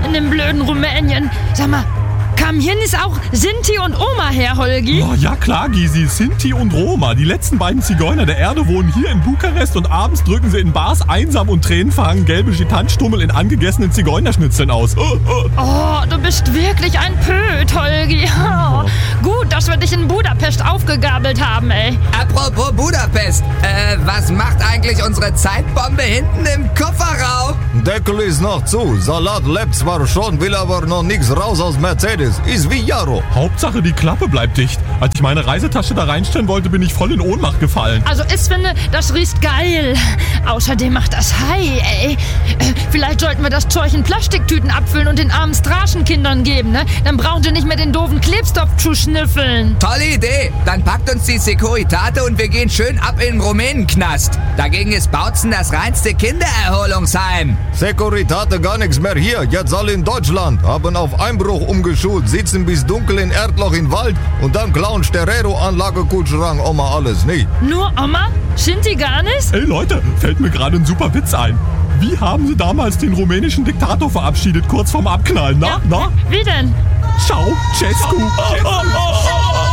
in dem blöden Rumänien. Sag mal, kamen hier nicht auch Sinti und Oma her, Holgi? Oh, ja klar, Gysi, Sinti und Roma. Die letzten beiden Zigeuner der Erde wohnen hier in Bukarest und abends drücken sie in Bars einsam und tränenverhangen gelbe Gitanstummel in angegessenen Zigeunerschnitzeln aus. Oh, du bist wirklich ein Pöt, Holgi. Oh, gut, dass wir dich in Budapest aufgegabelt haben, ey. Apropos Budapest, was macht eigentlich unsere Zeitbombe hinten im Kofferraum? Deckel ist noch zu. Salat lebt zwar schon, will aber noch nichts raus aus Mercedes. Ist wie Jaro. Hauptsache, die Klappe bleibt dicht. Als ich meine Reisetasche da reinstellen wollte, bin ich voll in Ohnmacht gefallen. Also ich finde, das riecht geil. Außerdem macht das High, ey. Vielleicht sollten wir das Zeug in Plastiktüten abfüllen und den armen Straßenkindern geben, ne? Dann brauchen sie nicht mehr den doofen Klebstoff zu schnüffeln. Tolle Idee. Dann packt uns die Securitate und wir gehen schön ab in den Rumänenknast. Dagegen ist Bautzen das reinste Kindererholungsheim. Securitate gar nichts mehr hier. Jetzt alle in Deutschland. Haben auf Einbruch umgeschult, sitzen bis dunkel in Erdloch im Wald und dann klauen Stereo-Anlage Kutschrang Oma alles. Nee. Nur Oma? Sind die gar nicht? Ey Leute, fällt mir gerade ein super Witz ein. Wie haben sie damals den rumänischen Diktator verabschiedet, kurz vorm Abknallen? Na? Wie denn? Ciao, Cescu.